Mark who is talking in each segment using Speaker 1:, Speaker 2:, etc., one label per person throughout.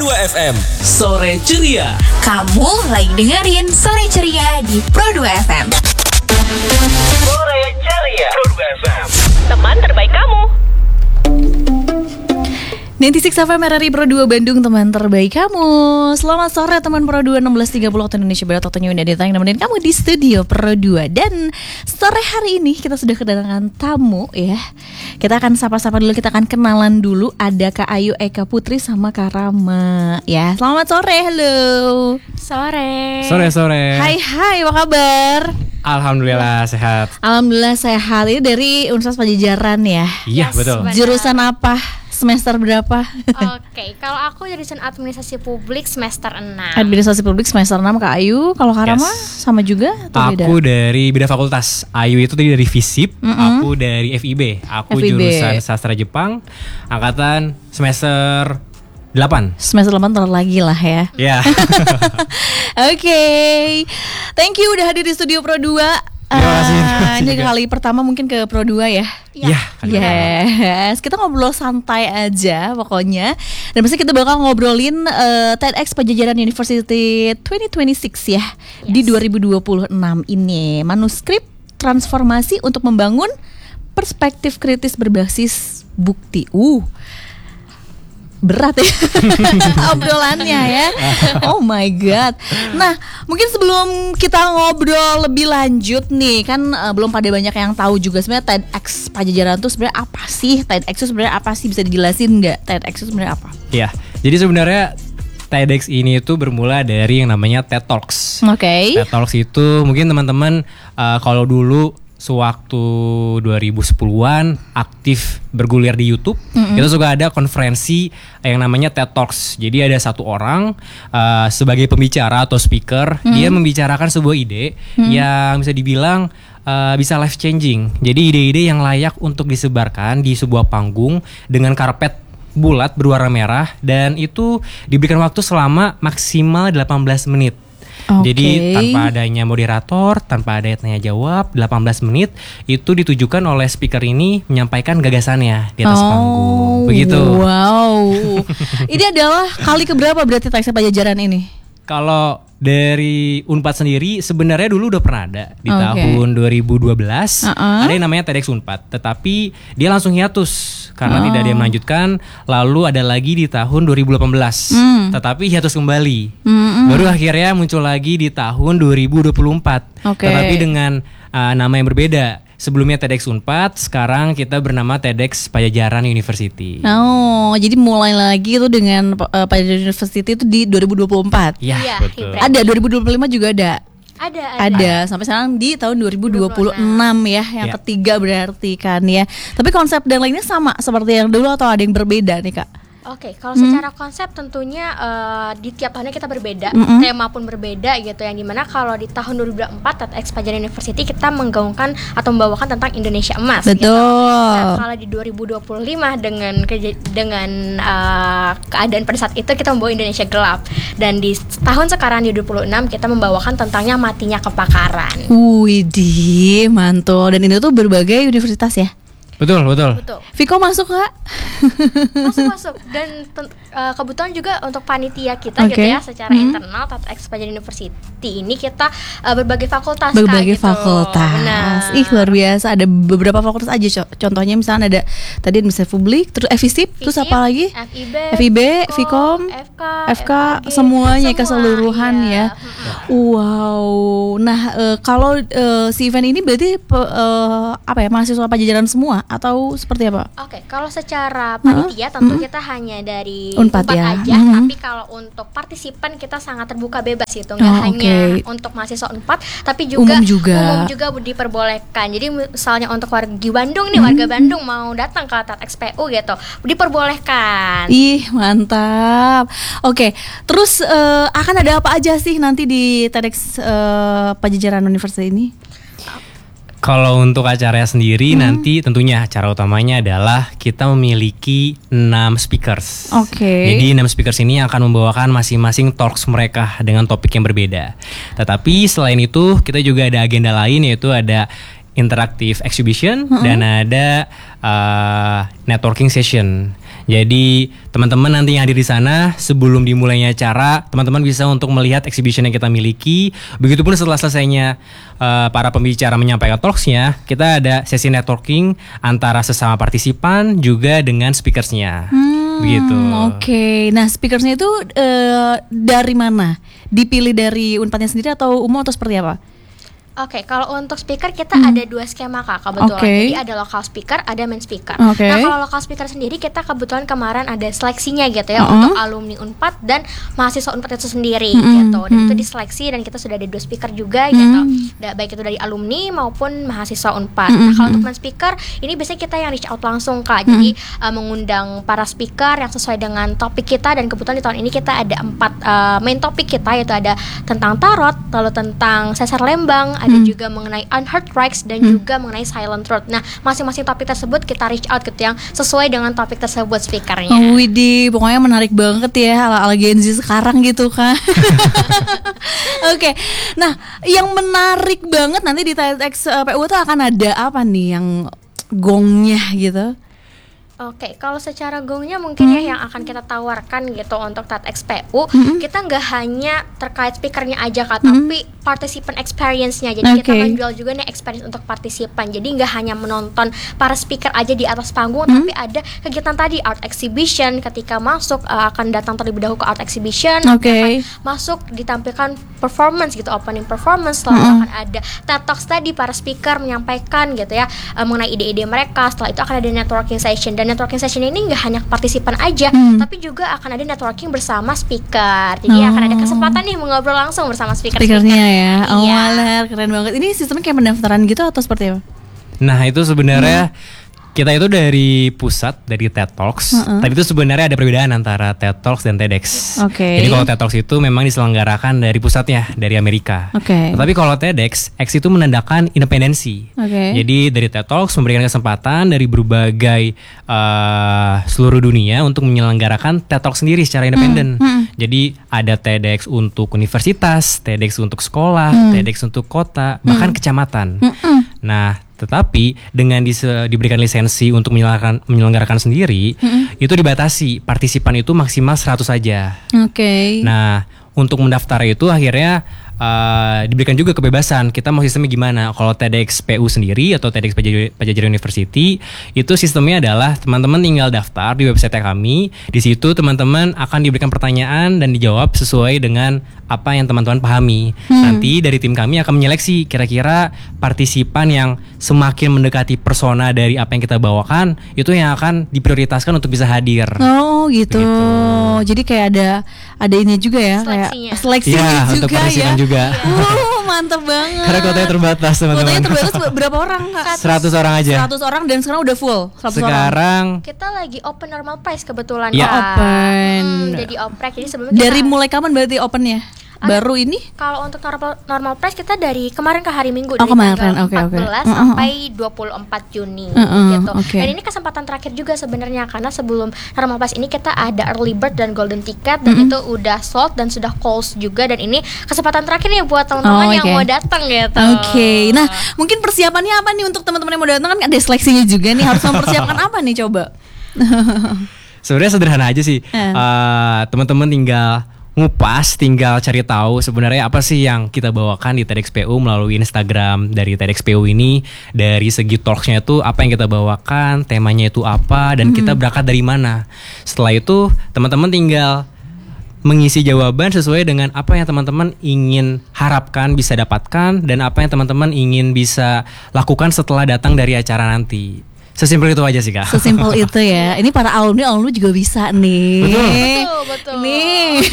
Speaker 1: Pro2 FM. Sore ceria.
Speaker 2: Kamu lagi dengerin Sore Ceria di Pro2 FM.
Speaker 1: Sore ceria. Pro2 FM.
Speaker 3: Teman terbaik kamu.
Speaker 4: 96 FM RRI Pro2 Bandung, teman terbaik kamu. Selamat sore teman Pro2, 16.30 waktu Indonesia Barat. Waktunya Winda Dita yang nemenin kamu di studio Pro2. Dan sore hari ini kita sudah kedatangan tamu ya. Kita akan sapa-sapa dulu, kita akan kenalan dulu. Ada Kak Ayu, Eka Putri sama Kak Rama ya. Selamat sore, halo.
Speaker 3: Sore.
Speaker 5: Sore.
Speaker 4: Hai, apa kabar?
Speaker 5: Alhamdulillah sehat.
Speaker 4: Alhamdulillah sehat. Ini dari Universitas Pajajaran ya.
Speaker 5: Iya, betul.
Speaker 3: benar.
Speaker 4: Jurusan apa? Semester berapa?
Speaker 3: Oke, kalau aku jurusan administrasi publik semester 6.
Speaker 4: Administrasi publik semester 6 Kak Ayu. Kalau Kak Rama sama juga atau beda?
Speaker 5: Aku dari beda fakultas. Ayu itu tadi dari FISIP, aku dari FIB. Aku
Speaker 4: FIB.
Speaker 5: jurusan sastra Jepang, angkatan semester 8.
Speaker 4: Semester 8 terlalu lagi lah ya.
Speaker 5: Ya.
Speaker 4: Oke. Thank you udah hadir di studio Pro2.
Speaker 5: Terima kasih
Speaker 4: Ini
Speaker 5: juga.
Speaker 4: kali pertama mungkin ke Pro2 ya.
Speaker 5: Iya.
Speaker 4: Yes, kita ngobrol santai aja pokoknya. Dan pasti kita bakal ngobrolin TEDx Pajajaran University 2026 ya. Di 2026 ini. Manuskrip transformasi untuk membangun perspektif kritis berbasis bukti. Berat ya obrolannya ya. Oh my god. Nah, mungkin sebelum kita ngobrol lebih lanjut nih, kan belum pada banyak yang tahu juga sebenarnya TEDx Pajajaran itu sebenarnya apa sih? TEDx itu sebenarnya apa sih? Bisa dijelasin nggak? TEDx itu sebenarnya apa?
Speaker 5: Iya. Jadi sebenarnya TEDx ini itu bermula dari yang namanya TED Talks.
Speaker 4: Oke.
Speaker 5: TED Talks itu mungkin teman-teman kalau dulu sewaktu 2010-an aktif bergulir di YouTube, itu suka ada konferensi yang namanya TED Talks. Jadi ada satu orang sebagai pembicara atau speaker, dia membicarakan sebuah ide yang bisa dibilang bisa life changing. Jadi ide-ide yang layak untuk disebarkan di sebuah panggung dengan karpet bulat berwarna merah, dan itu diberikan waktu selama maksimal 18 menit. Jadi tanpa adanya moderator, tanpa ada tanya jawab, 18 menit itu ditujukan oleh speaker ini menyampaikan gagasannya di atas panggung. Begitu.
Speaker 4: Wow. Ini adalah kali keberapa berarti TEDx Pajajaran ini?
Speaker 5: Kalau dari Unpad sendiri sebenarnya dulu udah pernah ada di tahun 2012. Ada yang namanya TEDx Unpad, tetapi dia langsung hiatus karena tidak ada yang melanjutkan. Lalu ada lagi di tahun 2018, tetapi hiatus kembali. Baru akhirnya muncul lagi di tahun 2024, tetapi dengan nama yang berbeda. Sebelumnya TEDx Unpad, sekarang kita bernama TEDx Pajajaran University.
Speaker 4: Oh, jadi mulai lagi tuh dengan Pajajaran University itu di 2024.
Speaker 5: Iya, betul.
Speaker 4: Ada 2025 juga ada.
Speaker 3: Ada.
Speaker 4: Sampai sekarang di tahun 2026 ya, yang ketiga berarti kan ya. Tapi konsep dan lainnya sama seperti yang dulu atau ada yang berbeda nih Kak?
Speaker 3: Oke, kalau secara konsep tentunya di tiap tahunnya kita berbeda, tema pun berbeda gitu. Yang dimana kalau di tahun 2024 TEDx Pajajaran University kita menggaungkan atau membawakan tentang Indonesia Emas.
Speaker 4: Betul.
Speaker 3: Gitu. Nah, kalau di 2025 dengan keadaan pada saat itu kita membawa Indonesia Gelap. Dan di tahun sekarang di 2026 kita membawakan tentangnya matinya kepakaran.
Speaker 4: Widih, mantul. Dan ini tuh berbagai universitas ya?
Speaker 5: Betul.
Speaker 4: Viko masuk Kak?
Speaker 3: Masuk. Dan kebetulan juga untuk panitia kita gitu ya, secara internal TEDx Pajajaran University ini kita berbagai fakultas.
Speaker 4: Berbagai
Speaker 3: gitu.
Speaker 4: fakultas.
Speaker 3: Benar.
Speaker 4: Ih, luar biasa. Ada beberapa fakultas aja. Contohnya misalnya ada tadi administrasi publik, terus FISIP, terus apa lagi? FIB, Vkom, FK, semuanya keseluruhan ya. Wow. Nah, kalau si event ini berarti mahasiswa Pajajaran semua atau seperti apa?
Speaker 3: Oke, kalau secara panitia tentu kita hanya dari
Speaker 4: Unpad ya.
Speaker 3: aja, tapi kalau untuk partisipan kita sangat terbuka bebas gitu, nggak hanya untuk mahasiswa Unpad, tapi juga umum juga diperbolehkan. Jadi misalnya untuk warga Bandung nih, warga Bandung mau datang ke TEDx PU gitu, diperbolehkan.
Speaker 4: Ih, mantap. Oke, terus akan ada apa aja sih nanti di TEDx Pajajaran University ini?
Speaker 5: Kalau untuk acaranya sendiri nanti tentunya acara utamanya adalah kita memiliki 6 speakers. Jadi 6 speakers ini akan membawakan masing-masing talks mereka dengan topik yang berbeda. Tetapi selain itu kita juga ada agenda lain, yaitu ada interactive exhibition dan ada networking session. Jadi teman-teman nanti yang hadir di sana sebelum dimulainya acara, teman-teman bisa untuk melihat exhibition yang kita miliki. Begitupun setelah selesainya para pembicara menyampaikan talksnya, kita ada sesi networking antara sesama partisipan juga dengan speakersnya. Begitu.
Speaker 4: Oke. Nah, speakersnya itu dari mana? Dipilih dari Unpadnya sendiri atau umum atau seperti apa?
Speaker 3: Oke, kalau untuk speaker kita ada 2 skema Kak kebetulan. Jadi ada local speaker, ada main speaker. Nah, kalau local speaker sendiri kita kebetulan kemarin ada seleksinya gitu ya untuk alumni Unpad dan mahasiswa Unpad itu sendiri gitu. Dan itu diseleksi dan kita sudah ada 2 speaker juga gitu. Baik itu dari alumni maupun mahasiswa Unpad. Nah, kalau untuk main speaker ini biasanya kita yang reach out langsung Kak. Jadi mengundang para speaker yang sesuai dengan topik kita, dan kebetulan di tahun ini kita ada 4 main topik kita, yaitu ada tentang tarot, lalu tentang sesar lembang, ada juga mengenai unheard rights dan juga mengenai silent truth. Nah, masing-masing topik tersebut kita reach out gitu yang sesuai dengan topik tersebut speakernya.
Speaker 4: Widih, pokoknya menarik banget ya ala-ala Gen Z sekarang gitu kan. Oke. Nah, yang menarik banget nanti di TEDx PU tuh akan ada apa nih yang gongnya gitu?
Speaker 3: Oke, kalau secara gongnya mungkin ya yang akan kita tawarkan gitu untuk TEDx PU, kita nggak hanya terkait speakernya aja Kak, tapi participant experience-nya. Jadi kita menjual juga nih experience untuk partisipan. Jadi nggak hanya menonton para speaker aja di atas panggung, tapi ada kegiatan tadi art exhibition. Ketika masuk akan datang terlebih dahulu ke art exhibition, akan masuk ditampilkan performance gitu, opening performance. Lalu akan ada TED Talks tadi, para speaker menyampaikan gitu ya mengenai ide-ide mereka. Setelah itu akan ada networking session. Dan networking session ini nggak hanya partisipan aja, tapi juga akan ada networking bersama speaker. Jadi akan ada kesempatan nih mengobrol langsung bersama speakernya
Speaker 4: ya. Oh, malah keren banget. Ini sistemnya kayak pendaftaran gitu atau seperti apa?
Speaker 5: Nah, itu sebenarnya kita itu dari pusat, dari TED Talks. Tapi itu sebenarnya ada perbedaan antara TED Talks dan TEDx. Jadi kalau TED Talks itu memang diselenggarakan dari pusatnya, dari Amerika. Tapi kalau TEDx, X itu menandakan independensi. Jadi dari TED Talks memberikan kesempatan dari berbagai seluruh dunia untuk menyelenggarakan TED Talks sendiri secara independen. Jadi ada TEDx untuk universitas, TEDx untuk sekolah, TEDx untuk kota, bahkan kecamatan. Nah, tetapi dengan diberikan lisensi untuk menyelenggarakan sendiri, itu dibatasi, partisipan itu maksimal 100 saja. Nah, untuk mendaftar itu akhirnya diberikan juga kebebasan. Kita mau sistemnya gimana? Kalau TEDx PU sendiri atau TEDx Pajajaran University, itu sistemnya adalah teman-teman tinggal daftar di website kami. Di situ teman-teman akan diberikan pertanyaan dan dijawab sesuai dengan apa yang teman-teman pahami. Nanti dari tim kami akan menyeleksi kira-kira partisipan yang semakin mendekati persona dari apa yang kita bawakan, itu yang akan diprioritaskan untuk bisa hadir.
Speaker 4: Oh gitu. Jadi kayak ada ini juga ya, kayak seleksinya
Speaker 5: untuk
Speaker 4: juga ya.
Speaker 5: Juga.
Speaker 4: Mantap banget.
Speaker 5: Karena kuotanya terbatas, teman-teman.
Speaker 4: Kuotanya terbatas berapa orang, Kak?
Speaker 5: 100 orang aja.
Speaker 4: 100 orang dan sekarang udah full. 100
Speaker 5: sekarang
Speaker 4: orang.
Speaker 3: Kita lagi open normal price kebetulan.
Speaker 4: Ya, open.
Speaker 3: Jadi oprek. Jadi sebelumnya
Speaker 4: dari mulai kapan berarti opennya? Baru ini?
Speaker 3: Kalau untuk normal price kita dari kemarin ke hari Minggu, dari
Speaker 4: kemarin.
Speaker 3: tanggal 14 sampai 24 Juni gitu. Dan ini kesempatan terakhir juga sebenarnya, karena sebelum normal price ini kita ada early bird dan golden ticket, dan itu udah sold dan sudah close juga, dan ini kesempatan terakhir nih buat teman-teman yang mau datang gitu.
Speaker 4: Nah, mungkin persiapannya apa nih untuk teman-teman yang mau datang? Kan ada seleksinya juga nih, harus mempersiapkan apa nih coba?
Speaker 5: Sebenarnya sederhana aja sih. Teman-teman tinggal ngupas, tinggal cari tahu sebenarnya apa sih yang kita bawakan di TEDx PU melalui Instagram dari TEDx PU ini. Dari segi talksnya itu apa yang kita bawakan, temanya itu apa, dan kita berangkat dari mana. Setelah itu teman-teman tinggal mengisi jawaban sesuai dengan apa yang teman-teman ingin harapkan bisa dapatkan, dan apa yang teman-teman ingin bisa lakukan setelah datang dari acara nanti. Sesimpel itu aja sih, Kak.
Speaker 4: Sesimpel itu ya. Ini para alumni juga bisa nih.
Speaker 3: Betul.
Speaker 4: Nih.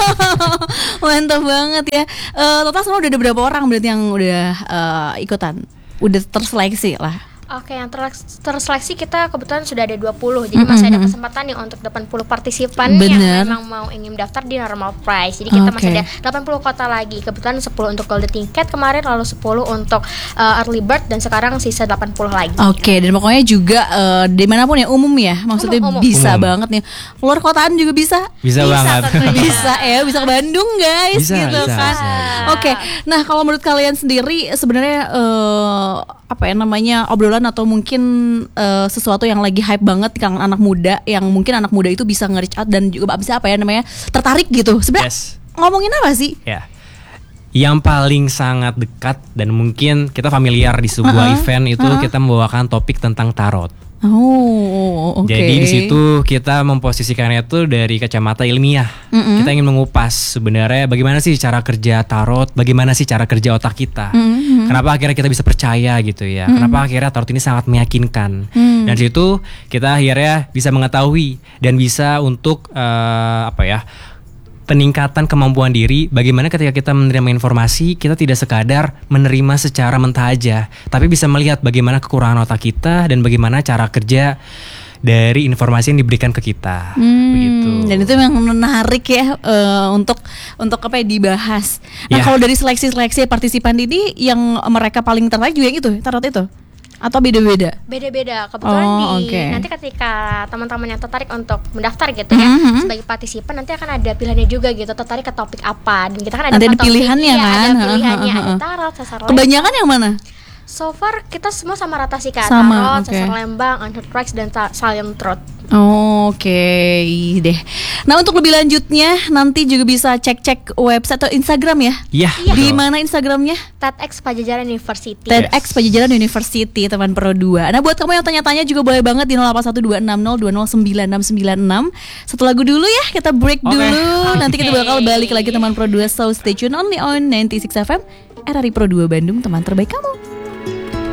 Speaker 4: Mantap banget ya. Total semua udah ada berapa orang berarti yang udah ikutan? Udah terseleksi lah.
Speaker 3: Oke, yang terseleksi kita kebetulan sudah ada 20. Jadi masih ada kesempatan nih untuk 80 partisipan yang memang mau ingin daftar di normal price. Jadi kita masih ada 80 kota lagi. Kebetulan 10 untuk golden ticket kemarin, lalu 10 untuk early bird, dan sekarang sisa 80 lagi.
Speaker 4: Dan pokoknya juga dimanapun ya, umum ya. Maksudnya umum. Bisa banget nih. Luar kotaan juga bisa.
Speaker 5: Bisa banget.
Speaker 4: Bisa ya, bisa ke Bandung guys,
Speaker 5: bisa,
Speaker 4: gitu
Speaker 5: bisa,
Speaker 4: kan. Oke. Nah, kalau menurut kalian sendiri sebenarnya apa ya namanya, obrolan lucu-lucuan atau mungkin sesuatu yang lagi hype banget di kalangan anak muda, yang mungkin anak muda itu bisa nge-reach out dan juga bisa apa ya namanya, tertarik gitu. Sebenarnya ngomongin apa sih?
Speaker 5: Ya. Yang paling sangat dekat dan mungkin kita familiar di sebuah event itu kita membawakan topik tentang tarot.
Speaker 4: Oh, oke.
Speaker 5: Jadi di situ kita memposisikannya itu dari kacamata ilmiah. Kita ingin mengupas sebenarnya bagaimana sih cara kerja tarot, bagaimana sih cara kerja otak kita. Kenapa akhirnya kita bisa percaya gitu ya? Kenapa akhirnya tarot ini sangat meyakinkan? Dan di situ kita akhirnya bisa mengetahui dan bisa untuk peningkatan kemampuan diri. Bagaimana ketika kita menerima informasi, kita tidak sekadar menerima secara mentah aja, tapi bisa melihat bagaimana kekurangan otak kita dan bagaimana cara kerja dari informasi yang diberikan ke kita. Begitu.
Speaker 4: Dan itu yang menarik ya, untuk apa ya, dibahas. Nah, kalau dari seleksi partisipan ini yang mereka paling tertarik juga yang itu, tarot itu? Atau beda-beda?
Speaker 3: Beda-beda. Kebetulan nanti ketika teman-teman yang tertarik untuk mendaftar gitu ya, sebagai partisipan nanti akan ada pilihannya juga gitu, tertarik ke topik apa. Dan kita kan ada
Speaker 4: pilihannya kan?
Speaker 3: Ada pilihannya, ada tarot, sasar lembang.
Speaker 4: Kebanyakan yang mana?
Speaker 3: So far kita semua sama rata sih Kak.
Speaker 4: Sama,
Speaker 3: tarot, sasar lembang, Unearthed Tracks, dan Silent Truth.
Speaker 4: Oke deh. Nah, untuk lebih lanjutnya nanti juga bisa cek website atau Instagram ya.
Speaker 5: Iya.
Speaker 4: Di mana Instagramnya?
Speaker 3: TEDx Pajajaran University.
Speaker 4: TEDx Pajajaran University, teman Pro 2. Nah, buat kamu yang tanya-tanya juga boleh banget di 081260209696. Satu lagu dulu ya, kita break dulu. Nanti kita bakal balik lagi teman Pro 2. So stay tune only on 96 FM RRI Pro 2 Bandung, teman terbaik kamu.